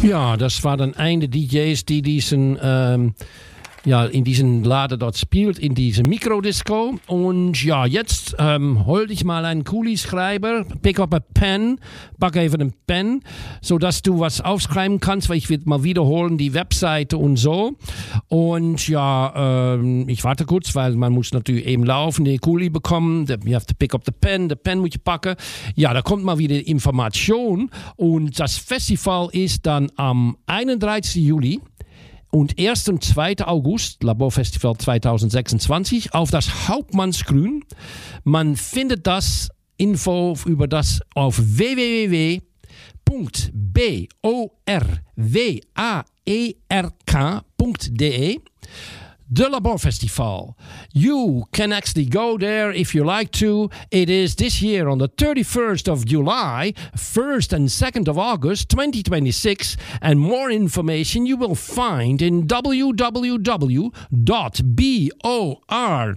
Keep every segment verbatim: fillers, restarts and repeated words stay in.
Ja, das war dann eine D Js, die diesen, ähm, ja, in diesen Laden dort spielt, in diese Mikrodisco. Und ja, jetzt ähm, hol dich mal einen Kugelschreiber, pick up a pen, pack even einen Pen, sodass du was aufschreiben kannst, weil ich will mal wiederholen, die Webseite und so. Und ja, ähm, ich warte kurz, weil man muss natürlich eben laufen, den Kuli bekommen. You have to pick up the pen, the pen muss je packen. Ja, da kommt mal wieder Information. Und das Festival ist dann am einunddreißigsten Juli. Und ersten und zweiten August, Laborfestival zwanzig sechsundzwanzig, auf das Hauptmannsgrün. Man findet das Info über das auf w w w punkt borwerk punkt de. The Laborfestival. You can actually go there if you like to. It is this year on the thirty-first of July, first and second of August twenty twenty-six. And more information you will find in w w w dot borwerk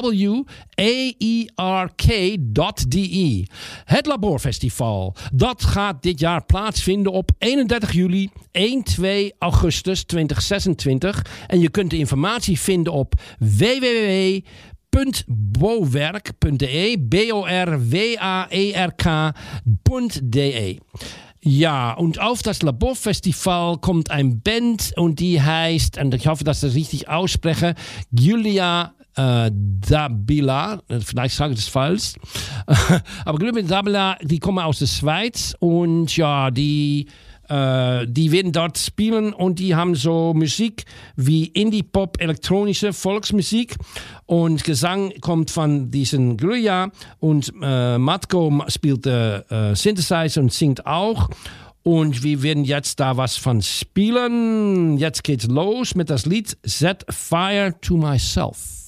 dot d e. Het Laborfestival, dat gaat dit jaar plaatsvinden op eenendertig juli, één twee augustus twintig zesentwintig. En je kunt de informatie vinden op w w w punt borwerk punt de, B O R W A E R K punt de. Ja, und auf das Laborfestival kommt ein Band und die heißt, und ich hoffe, dass ich das richtig ausspreche, Julia Uh, Dabila, vielleicht sage ich das falsch, aber Julia Dabila, die kommen aus der Schweiz und ja, die, uh, die werden dort spielen und die haben so Musik wie Indie-Pop, elektronische Volksmusik und Gesang kommt von diesen Julia und uh, Matko spielt uh, Synthesizer und singt auch. Und wir werden jetzt da was von spielen. Jetzt geht's los mit das Lied Set Fire to Myself.